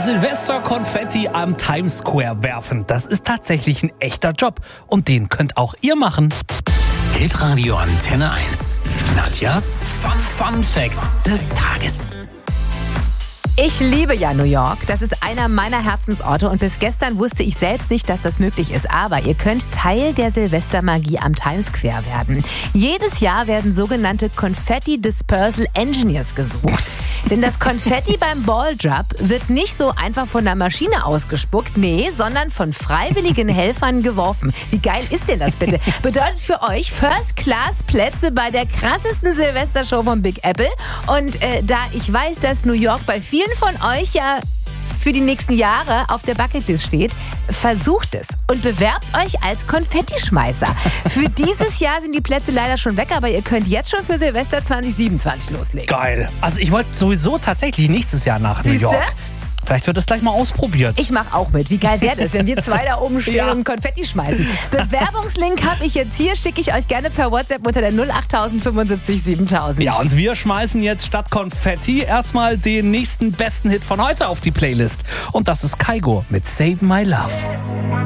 Silvesterkonfetti am Times Square werfen, das ist tatsächlich ein echter Job. Und den könnt auch ihr machen. Hitradio Antenne 1. Nadjas Fun Fact des Tages. Ich liebe ja New York. Das ist einer meiner Herzensorte und bis gestern wusste ich selbst nicht, dass das möglich ist. Aber ihr könnt Teil der Silvestermagie am Times Square werden. Jedes Jahr werden sogenannte Confetti Dispersal Engineers gesucht. Denn das Konfetti beim Balldrop wird nicht so einfach von der Maschine ausgespuckt, nee, sondern von freiwilligen Helfern geworfen. Wie geil ist denn das bitte? Bedeutet für euch First-Class-Plätze bei der krassesten Silvestershow von Big Apple. Und da ich weiß, dass New York bei vielen von euch ja für die nächsten Jahre auf der Bucketlist steht, versucht es und bewerbt euch als Konfettischmeißer. Für dieses Jahr sind die Plätze leider schon weg, aber ihr könnt jetzt schon für Silvester 2027 loslegen. Geil. Also ich wollte sowieso tatsächlich nächstes Jahr nach New York. Vielleicht wird es gleich mal ausprobiert. Ich mache auch mit. Wie geil wäre das, wenn wir zwei da oben stehen und Konfetti schmeißen. Bewerbungslink habe ich jetzt hier, schicke ich euch gerne per WhatsApp unter der 08000 75 7000. Ja, und wir schmeißen jetzt statt Konfetti erstmal den nächsten besten Hit von heute auf die Playlist. Und das ist Kygo mit Save My Love.